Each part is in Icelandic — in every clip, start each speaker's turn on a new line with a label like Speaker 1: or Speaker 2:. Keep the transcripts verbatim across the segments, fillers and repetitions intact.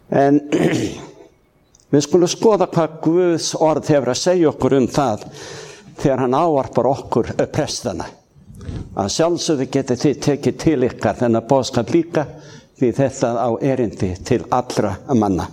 Speaker 1: En við skulum skoða hvað Guðs orð hefur að segja okkur um það þegar hann ávarpar okkur prestana. Að sjálfsögðu getið þið tekið til ykkar þennan boðskap líka, því þetta á erindi til allra manna.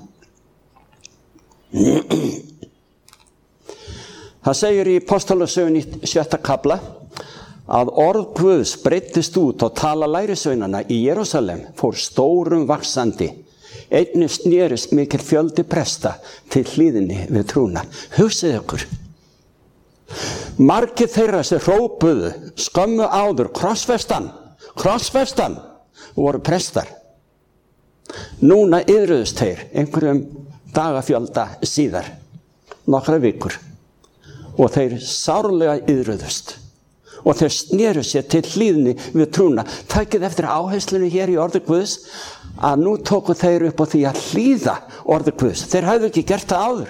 Speaker 1: Það segir í Apostolasögunni sjötta kafla að orð Guðs breiddist út og tala lærisveinana í Jerúsalem fór stórum vaxandi. Einnig snerist mikill fjöldi presta til hlýðinni við trúna. Hugsið ykkur. Margir þeirra sem hrópuðu skömmu áður krossfestan, krossfestan voru prestar. Núna iðruðust þeir einhverjum dagafjölda síðar, nokkra vikur, og þeir sárlega iðruðust og þeir sneru sér til hlýðni við trúna. Takið eftir áherslunni hér í orði Guðs að nú tóku þeir upp á því að hlýða orði Guðs. Þeir hafðu ekki gert það áður.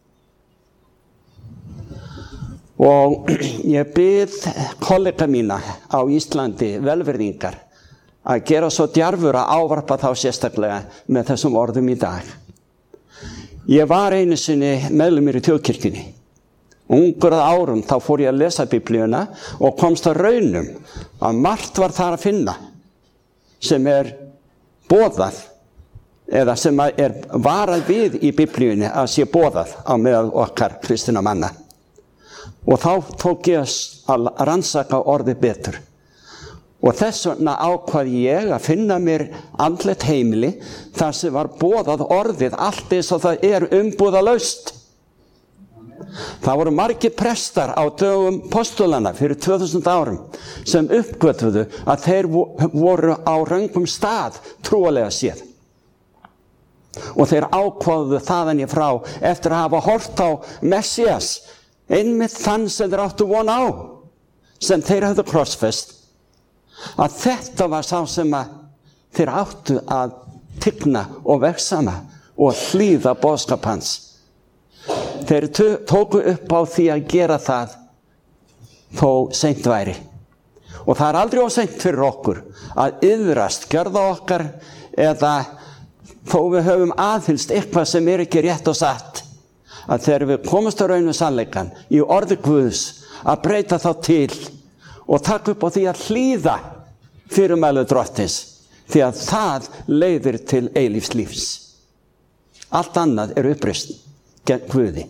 Speaker 1: Og ég bið kollega mína á Íslandi velvirðingar að gera svo djarfur að ávarpa þá sérstaklega með þessum orðum í dag. Ég var einu sinni meðlimur í þjóðkirkjunni. Ungur að árum þá fór ég að lesa Biblíuna og komst að raunum að margt var þar að finna sem er boðað eða sem er varað við í Biblíunni að sé boðað á meðal okkar kristinna manna. Og þá tók ég að rannsaka orðið betur. Og þess vegna ákvað ég að finna mér andlegt heimili þar sem var boðað orðið allt eins og það er umbúðalaust. Það voru margir prestar á dögum postulana fyrir tvö þúsund árum sem uppgötvuðu að þeir voru á röngum stað trúarlega séð. Og þeir ákváðu þaðan í frá eftir að hafa horft á Messias, einmitt þann sem þeir áttu von á, sem þeir hafðu krossfest, að þetta var sá sem að þeir áttu að tigna og vegsama og hlýða boðskap hans. Þeir tóku upp á því að gera það þó seint væri. Og það er aldrei of seint fyrir okkur að iðrast gjörða okkar eða þó við höfum aðhylst eitthvað sem er ekki rétt og satt. Að þegar við komumst á raun við sannleikann í orði Guðs að breyta þá til og taka upp á því að hlýða fyrirmæli drottins, því að það leiðir til eilífs lífs. Allt annað er uppreisn gegn Guði.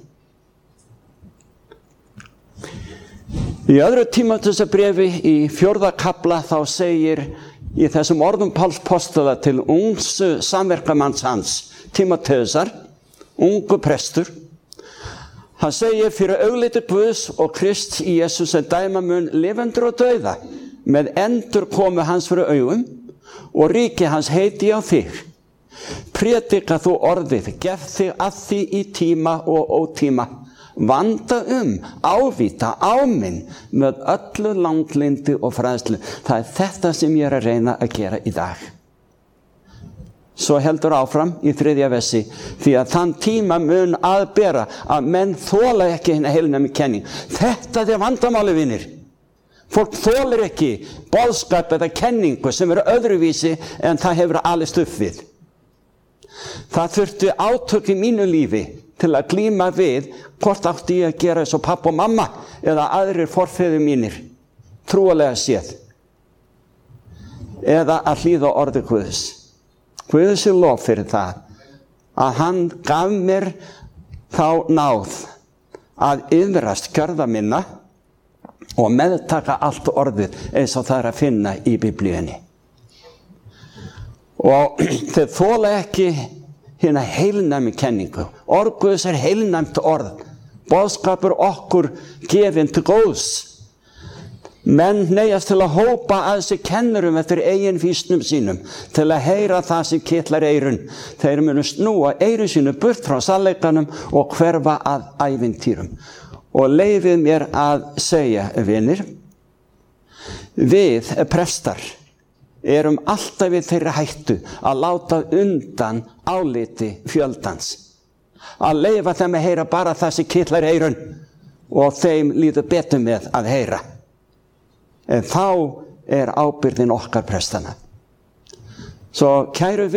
Speaker 1: Í öðru Tímóteusarbréfi í fjórða kafla þá segir í þessum orðum Páls postula til ungs samverkamanns hans, Tímóteusar, ungu prestur. Hann segir fyrir augliti Guðs og Krists í Jesús sem dæma mun lifendur og dauða með endur komu hans fyrir augum og ríki hans heiti á þig. Prédika þú orðið, gef þig að því í tíma og ótíma. Vanda um, ávíta, áminn með öllu langlindi og fræðslu. Það er þetta sem ég er að reyna að gera í dag. Svo heldur áfram í þriðja versi, því að þann tíma mun að bera að menn þola ekki hina heilnæmi kenning. Þetta er vandamáli, vinir. Fólk þolir ekki boðskap eða kenningu sem eru öðruvísi en það hefur alist upp við. Það þurfti átök í mínu lífi til að glíma við hvort átti ég að gera eins og pappa og mamma eða aðrir forfeður mínir, trúarlega séð. Eða að hlýða orði Guðs. Guðs er lof fyrir það að hann gaf mér þá náð að iðrast gjörða minna og meðtaka allt orðið eins og það er að finna í Biblíunni. Og þeir þola ekki hérna heilnæmi kenningu. Orð Guðs er heilnæmt orð. Boðskapur okkur gefinn til góðs. Menn hneigjast til að hópa að sig kennurum eftir eigin fýsnum sínum til að heyra það sem kitlar eyrun. Þeir munu snúa eyrun sínu burt frá sannleikanum og hverfa að ævintýrum. Og leyfið mér að segja, vinir, við prestar erum alltaf við þeirra hættu að láta undan áliti fjöldans. Að leyfa þeim að heyra bara það sem kitlar eyrun og þeim líður betur með að heyra. En þá er ábyrgðin okkar prestana. Svo kæru